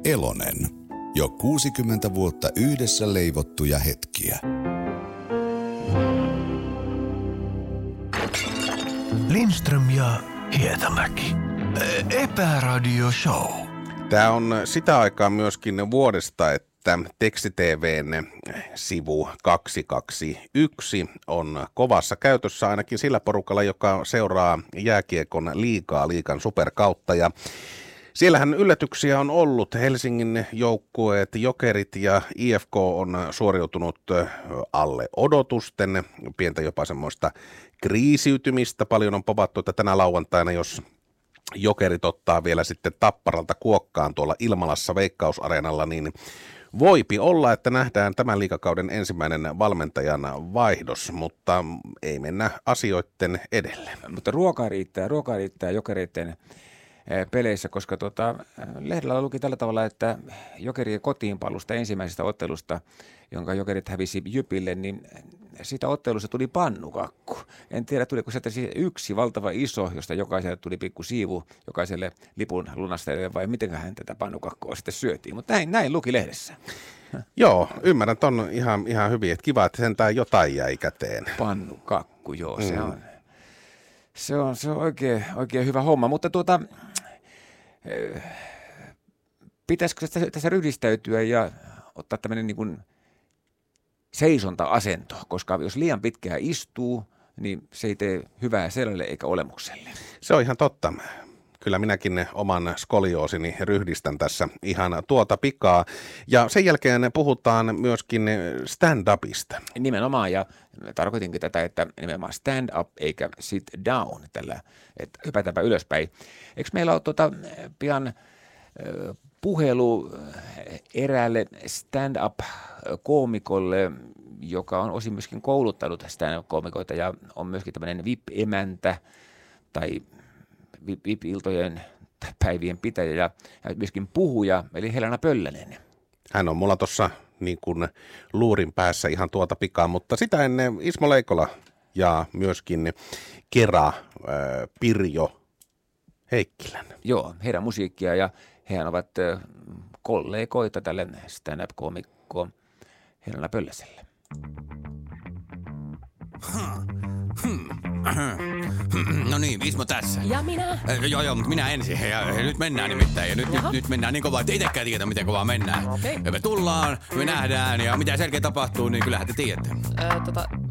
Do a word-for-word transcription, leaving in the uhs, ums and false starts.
Elonen. Jo kuusikymmentä vuotta yhdessä leivottuja hetkiä. Lindström ja Hietamäki. Epäradio Show. Tämä on sitä aikaa myöskin vuodesta, että teksti-tv:n sivu kaksisataakaksikymmentäyksi on kovassa käytössä ainakin sillä porukalla, joka seuraa jääkiekon liigaa, liigan superkautta. Ja siellähän yllätyksiä on ollut. Helsingin joukkueet, Jokerit ja I F K on suoriutunut alle odotusten. Pientä jopa semmoista kriisiytymistä. Paljon on povattu, että tänä lauantaina, jos Jokerit ottaa vielä sitten Tapparalta kuokkaan tuolla Ilmalassa Veikkausareenalla, niin voipi olla, että nähdään tämän liigakauden ensimmäinen valmentajan vaihdos, mutta ei mennä asioitten edelle. Mutta ruokaa riittää, ruokaa riittää Jokereiden peleissä, koska tuota, lehdellä luki tällä tavalla, että Jokerien kotiinpalusta ensimmäisestä ottelusta, jonka Jokerit hävisi Jypille, niin siitä ottelusta tuli pannukakku. En tiedä, tuliko sieltä yksi valtava iso, josta jokaiselle tuli pikku siivu, jokaiselle lipun lunastajille, vai mitenköhän tätä pannukakkua sitten syötiin. Mutta näin, näin luki lehdessä. Joo, ymmärrän ton ihan, ihan hyvin, että kiva, että sentään jotain jäi käteen. Pannukakku, joo, Mm. se on. Se on, se on oikein, oikein hyvä homma, mutta tuota, pitäisikö tässä, tässä ryhdistäytyä ja ottaa tämmöinen niin kuin seisonta-asento, koska jos liian pitkään istuu, niin se ei tee hyvää selälle eikä olemukselle. Se on ihan totta. Kyllä minäkin oman skolioosini ryhdistän tässä ihan tuota pikaa. Ja sen jälkeen puhutaan myöskin stand-upista. Nimenomaan, ja tarkoitinkin tätä, että nimenomaan stand up eikä sit down, tällä, että hypätäänpä ylöspäin. Eikö meillä ole tuota, pian äh, puhelu eräälle stand-up-koomikolle, joka on osin myöskin kouluttanut stand-up-koomikoita ja on myöskin tämmöinen V I P-emäntä tai V I P-iltojen päivien pitäjä ja, ja myöskin puhuja, eli Helena Pöllänen. Hän on mulla tuossa niin kuin luurin päässä ihan tuota pikaa, mutta sitä ennen Ismo Leikola ja myöskin Kera äh, Pirjo Heikkilän. Joo, heidän musiikkia ja hehän ovat äh, kollegoita tälle stand-up-koomikkoon Helena Pölläselle. No niin, Ismo tässä. Ja minä? Äh, joo, joo, mutta minä ensin. Ja, ja nyt mennään nimittäin. Ja nyt, nyt, nyt mennään niin kovaa, että itsekään tiedä, miten kovaa mennään. Okei. Ja me tullaan, me nähdään ja mitä selkeä tapahtuu, niin kyllähän te tiedätte. Öö, tota,